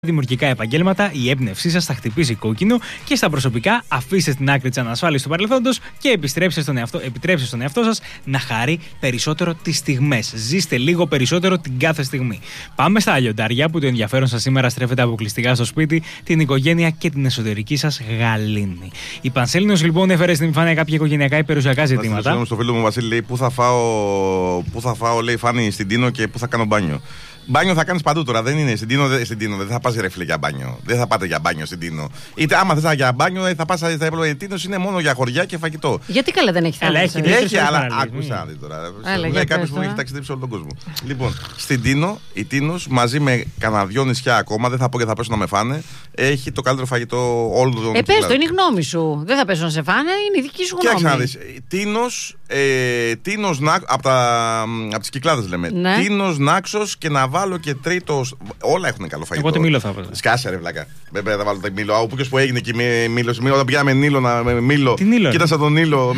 Δημιουργικά επαγγέλματα, η έμπνευσή σας θα χτυπήσει κόκκινο και στα προσωπικά αφήστε στην άκρη της ανασφάλισης του παρελθόντος και επιτρέψτε στον εαυτό σας να χαρεί περισσότερο τις στιγμές. Ζήστε λίγο περισσότερο την κάθε στιγμή. Πάμε στα λιοντάρια που το ενδιαφέρον σας σήμερα στρέφεται αποκλειστικά στο σπίτι, την οικογένεια και την εσωτερική σας γαλήνη. Η Πανσέλινος λοιπόν έφερε στην επιφάνεια κάποια οικογενειακά ή περιουσιακά ζητήματα. Στο φίλο μου Βασίλη λέει πού θα φάω, λέει Φάνη στην Τίνο και πού θα κάνω μπάνιο. Μπάνιο θα κάνεις παντού τώρα, δεν είναι στην Τίνο, δεν θα πας ρε φίλε για μπάνιο. Δεν θα πάτε για μπάνιο στην Τίνο. Είτε άμα θες για μπάνιο, θα πας στα έπλογα. Η Τίνος είναι μόνο για χωριά και φαγητό. Γιατί καλά δεν έχει θάλασσα? Έχει, αλλά άκουσα να δει τώρα. Λέει κάποιος που έχει ταξιδέψει όλο τον κόσμο. Λοιπόν, στην Τίνο, η Τίνος μαζί με κανένα δυο νησιά ακόμα, δεν θα πω και θα πέσουν να με φάνε, έχει το καλύτερο φαγητό όλο τον κόσμο. Πες το, είναι η γνώμη σου. Δεν θα πέσουν να σε φάνε, είναι η δική σου γνώμη. Κοίταξε να δεις. Τίνος από τις Κυκλάδες λέμε. Ναι. Τίνος, Νάξος και να βάλω και τρίτος. Όλα έχουν καλό φαγητό. Εγώ το Μήλο θα βάλω. Σκάσε ρε βλάκα. Βέβαια θα βάλω το Μήλο. Από ποιος που έγινε εκεί Μήλο. Όταν πήγαμε Μήλο. Κοίτασα τον Μήλο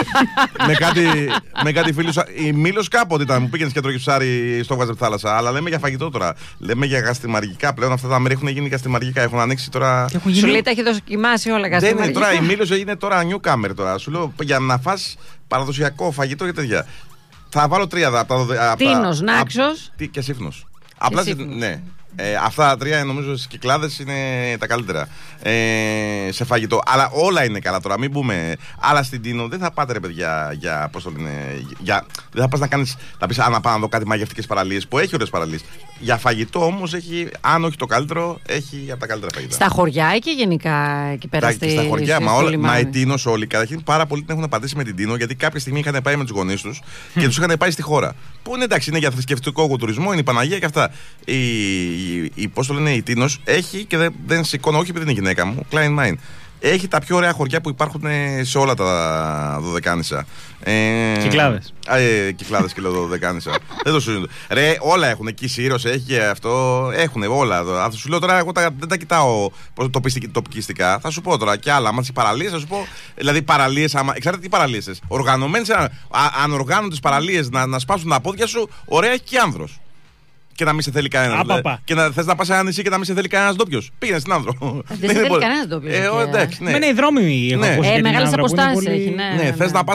με κάτι φίλους. Η Μήλος κάποτε ήταν. Μου πήγαινε και τρώγε ψάρι στο βάζε θάλασσα. Αλλά λέμε για φαγητό τώρα. Λέμε για γαστιμαργικά πλέον. Αυτά τα μέρη έχουν γίνει γαστιμαργικά. Έχουν ανοίξει τώρα. Σου λέει τα έχει δοκιμάσει όλα γαστιμαργικά. Τώρα η Μήλος είναι τώρα newcomer τώρα. Σου λέω για να φας παραδοσιακό φαγητό και τέτοια. Θα βάλω τρία από τα. Τίνος, Νάξος και Σύφνος. Απλά ναι. Αυτά τα τρία νομίζω στις Κυκλάδες είναι τα καλύτερα σε φαγητό. Αλλά όλα είναι καλά τώρα, μην πούμε. Αλλά στην Τίνο δεν θα πάτε ρε παιδιά για. Πώς το λένε. Δεν θα πας να κάνεις. Θα πεις να πάω να δω κάτι μαγευτικές παραλίες που έχει ωραίες παραλίες. Για φαγητό όμως έχει, αν όχι το καλύτερο, έχει από τα καλύτερα φαγητά. Στα χωριά και γενικά εκεί πέρα στα χωριά, μα η Τίνος όλοι. Καταρχήν πάρα πολλοί την έχουν πατήσει με την Τίνο γιατί κάποια στιγμή είχαν πάει με τους γονείς τους και τους είχαν πάει στη χώρα. Που είναι εντάξει, είναι για θρησκευτικό τουρισμό, είναι η Παναγία και αυτά. Πώς το λένε, η Τίνος έχει και δεν σηκώνω, όχι επειδή είναι γυναίκα μου, Klein Mine. Έχει τα πιο ωραία χωριά που υπάρχουν σε όλα τα Δωδεκάνησα. Κυκλάδες. Κυκλάδες και λέω Δωδεκάνησα. Δεν το σου ρε, όλα έχουν. Εκεί Σύρος έχει και αυτό. Έχουν όλα. Θα σου λέω τώρα, εγώ δεν τα κοιτάω τοπικιστικά. Θα σου πω τώρα και άλλα. Άμα τις παραλίες, θα σου πω. Δηλαδή παραλίες, ξέρετε τι παραλίες. Οργανωμένες, ανοργάνωτες παραλίες να σπάσουν τα πόδια σου, ωραία έχει και άνδρος. Και να μην σε θέλει κανένας. Και να θες να πας σε ένα νησί και να μην σε θέλει κανένας ντόπιος. Πήγαινε στην Άνδρο. Δεν σε θέλει κανένας ντόπιος. Εντάξει, ναι. Είναι οι δρόμοι. Μεγάλες αποστάσεις έχει. Ναι, θες να πας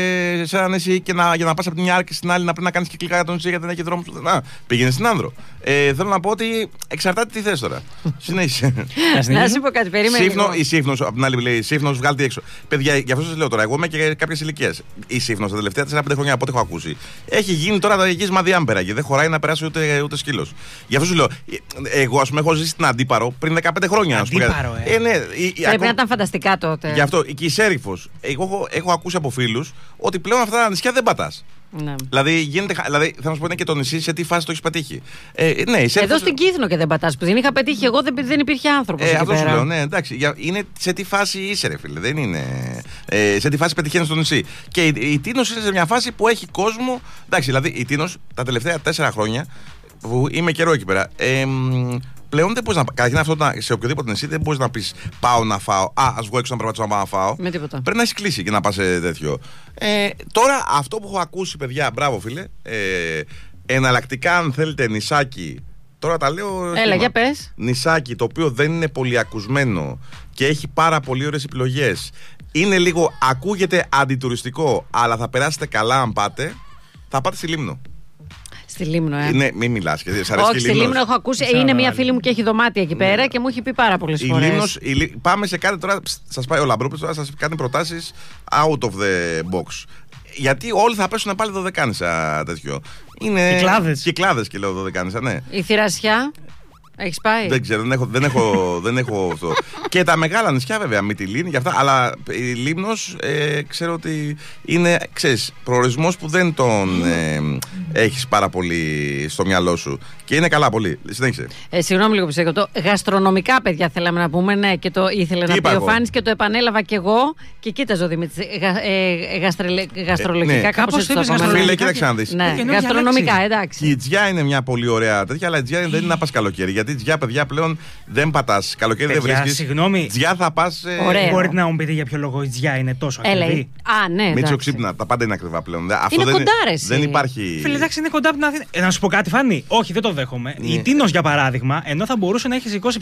σε ένα νησί και για να πας από τη μια άκρη στην άλλη να πρέπει να κάνεις κυκλικά για το νησί γιατί δεν έχει δρόμους. Πήγαινε στην Άνδρο. Θέλω να πω ότι εξαρτάται τι θες τώρα. Συνέχισε. Να σου πω κάτι, περίμενε. Η Σύφνος, από την άλλη λέει, Σύφνος βγάλτε έξω. Παιδιά, γι' αυτό σας λέω τώρα, εγώ είμαι και κάποιες ηλικίες. Η Σύφνος τα τελευταία 4-5 χρόνια από ό,τι έχω ακούσει έχει γίνει τώρα γύσμα διάμπερα και δεν χωράει να περάσει ούτε σκύλος. Γι' αυτό σου λέω, εγώ ας πούμε έχω ζήσει στην Αντίπαρο πριν 15 χρόνια. Αντίπαρο, ναι, πρέπει να ήταν φανταστικά τότε. Γι' αυτό και η Σέριφος. Εγώ έχω ακούσει από φίλους ότι πλέον αυτά τα νησιά δεν πατάς. Ναι. Δηλαδή, θα μας πω είναι και το νησί σε τι φάση το έχεις πετύχει. Ναι, εδώ στην Κύθνο και δεν πατάς. Που δεν είχα πετύχει εγώ, δεν υπήρχε άνθρωπος. Αυτό σου λέω, ναι, εντάξει. Είναι σε τι φάση είσαι, ρε φίλε. Δεν είναι. Σε τι φάση πετυχαίνεις στο νησί. Και η Τίνος είναι σε μια φάση που έχει κόσμο. Εντάξει, δηλαδή η Τίνος τα τελευταία 4 χρόνια που είμαι καιρό εκεί πέρα. Πλέον δεν μπορείς να. Καταρχήν αυτό σε οποιοδήποτε νησί δεν μπορείς να πεις πάω να φάω. Ας βγω έξω να περπατήσω να πάω να φάω. Με τίποτα. Πρέπει να έχεις κλείσει και να πας σε τέτοιο. Τώρα αυτό που έχω ακούσει, παιδιά, μπράβο φίλε. Εναλλακτικά, αν θέλετε, νησάκι. Τώρα τα λέω. Έλα, για πες. Νησάκι το οποίο δεν είναι πολύ ακουσμένο και έχει πάρα πολύ ωραίες επιλογές. Είναι λίγο, ακούγεται αντιτουριστικό, αλλά θα περάσετε καλά αν πάτε. Θα πάτε στη Λίμνο. Στη Λίμνο, Ναι, μην μιλάς. Όχι, στη Λίμνο έχω ακούσει. Είναι μια φίλη μου και έχει δωμάτια εκεί πέρα και μου έχει πει πάρα πολλές φορές. Πάμε σε κάτι τώρα. Σας πάει ο Λαμπρόπουλος τώρα, σας κάνει προτάσεις out of the box. Γιατί όλοι θα πέσουν πάλι Δωδεκάνησα τέτοιο. Είναι Κυκλάδες και λέω Δωδεκάνησα, ναι. Η Θηρασιά. Έχεις πάει? Δεν ξέρω, δεν έχω αυτό. Και τα μεγάλα νησιά βέβαια, Μυτιλήνη και αυτά, αλλά η Λίμνος ξέρω ότι είναι, ξέρεις, προορισμός που δεν τον έχεις πάρα πολύ στο μυαλό σου. Και είναι καλά πολύ. Συνέχισε. Συγγνώμη λίγο που σε το γαστρονομικά, παιδιά, θέλαμε να πούμε, ναι, και το ήθελε να πει ο Φάνης και το επανέλαβα κι εγώ. Και κοίταζε ο Δημήτρης. Γαστρολογικά, κάπως έτσι το είπαμε. Φίλε, κοίταξε να δεις. Γαστρονομικά, εντάξει. Η Τζιά είναι μια πολύ ωραία τέτοια, αλλά η Τζιά δεν είναι να πας καλοκαίρι. Γιατί Τζιά, παιδιά, πλέον δεν πατάς. Καλοκαίρι δεν βρίσκεις. Συγγνώμη. Τζιά θα πας. Μπορείτε να μου πείτε για ποιο λόγο η Τζιά είναι τόσο ακριβή? Ναι. Μίτσο ξύπνα, τα πάντα είναι ακριβά πλέον. Είναι κοντάρες. Δεν υπάρχει. Φίλε, Εντάξει, είναι κοντά από την Αθήνα. Να σου πω κάτι, Φάνη. Όχι, δεν το δέχομαι. Η Τίνος, για παράδειγμα, ενώ θα μπορούσε να έχει σηκώσει